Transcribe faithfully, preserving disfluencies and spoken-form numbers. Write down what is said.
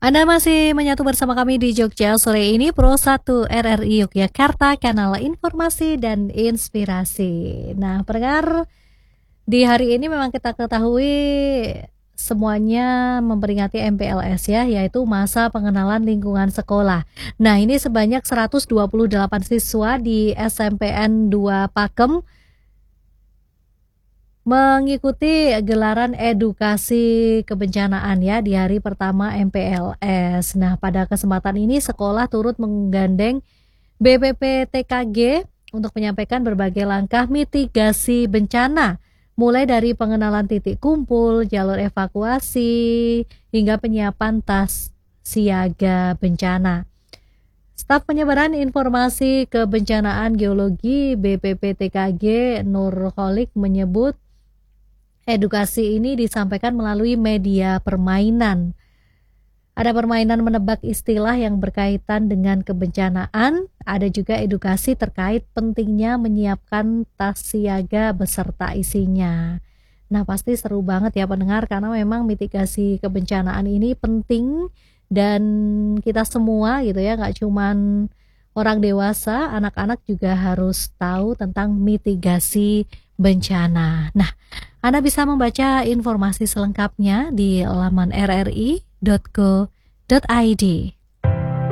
Anda masih menyatu bersama kami di Jogja sore ini, Pro satu R R I Yogyakarta, kanal informasi dan inspirasi. Nah, pendengar, di hari ini memang kita ketahui semuanya memperingati M P L S ya, yaitu masa pengenalan lingkungan sekolah. Nah, ini sebanyak seratus dua puluh delapan siswa di S M P N dua Pakem mengikuti gelaran edukasi kebencanaan ya di hari pertama M P L S. Nah, pada kesempatan ini sekolah turut menggandeng B P P T K G untuk menyampaikan berbagai langkah mitigasi bencana, mulai dari pengenalan titik kumpul, jalur evakuasi, hingga penyiapan tas siaga bencana. Staf penyebaran informasi kebencanaan geologi B P P T K G Nurholik menyebut edukasi ini disampaikan melalui media permainan. Ada permainan menebak istilah yang berkaitan dengan kebencanaan, ada juga edukasi terkait pentingnya menyiapkan tas siaga beserta isinya. Nah, pasti seru banget ya pendengar, karena memang mitigasi kebencanaan ini penting dan kita semua gitu ya, gak cuman orang dewasa, anak-anak juga harus tahu tentang mitigasi bencana. Nah, Anda bisa membaca informasi selengkapnya di laman r r i dot go dot i d.